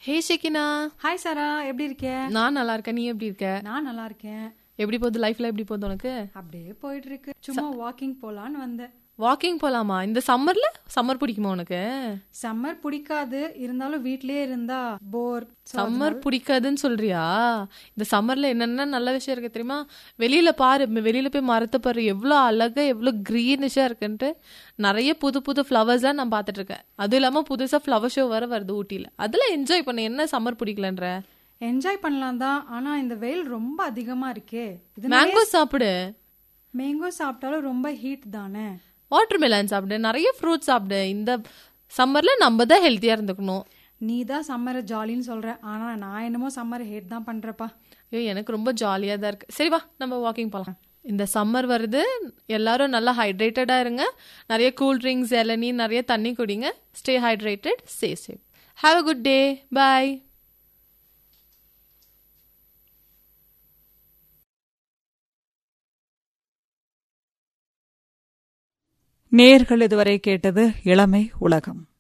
ஹே ஷெகினா. Hi சாரா, எப்படி இருக்க? நான் நல்லா இருக்கேன். நீ எப்படி இருக்க? நான் நல்லா இருக்கேன். எப்படி போகுது லைஃப்ல? எப்படி போகுது உனக்கு? அப்படியே போயிட்டு இருக்கு. சும்மா வாக்கிங் போலான்னு வந்தேன். வாக்கிங் போலாமா இந்த சம்மர்ல? சம்மர் பிடிக்குமா உனக்கு? சம்மர் பிடிக்காது, இருந்தாலும் வீட்லயே இருந்தா போர். சம்மர் பிடிக்காதுன்னு சொல்றியா? இந்த சம்மர்ல என்னென்ன நல்ல விஷயம் இருக்கு தெரியுமா? வெளியில பாரு, வெளியில போய் மரத்தை பாரு, எவ்வளவு அழகா எவ்வளவு கிரீனிஷா இருக்குன்ட்டு. நிறைய புது புது ஃப்ளவர்ஸ் தான் நான் பாத்துட்டு இருக்கேன். அதுவும் இல்லாம புதுசா ஃப்ளவர் ஷோ வர வருது ஊட்டில. அதெல்லாம் என்ஜாய் பண்ண. என்ன சம்மர் பிடிக்கலன்ற? என்ஜாய் பண்ணலாம் தான், ஆனா இந்த வெயில் ரொம்ப அதிகமா இருக்கே. மேங்கோ சாப்பிடு. மேங்கோ சாப்பிட்டாலும் ரொம்ப ஹீட் தானே. வாட்டர்மெலன் சாப்பிடு, நிறைய ஃப்ரூட்ஸ் சாப்பிடு. இந்த சம்மர்ல நம்ம தான் ஹெல்த்தியா இருந்துக்கணும். நீ தான் சம்மரை ஜாலின்னு சொல்ற, ஆனா நான் என்னமோ சம்மரை ஹேட் தான் பண்றப்பா. ஐயோ, எனக்கு ரொம்ப ஜாலியா தான் இருக்கு. சரி வா, நம்ம வாக்கிங் போலாம். இந்த சம்மர் வருது, எல்லாரும் நல்லா ஹைட்ரேட்டடா இருங்க. நிறைய கூல் ட்ரிங்க்ஸ், இளநீ, நிறைய தண்ணி குடிங்க. Stay hydrated, stay safe. Have a good day. By. நேயர்கள் இதுவரை கேட்டது இளமை உலகம்.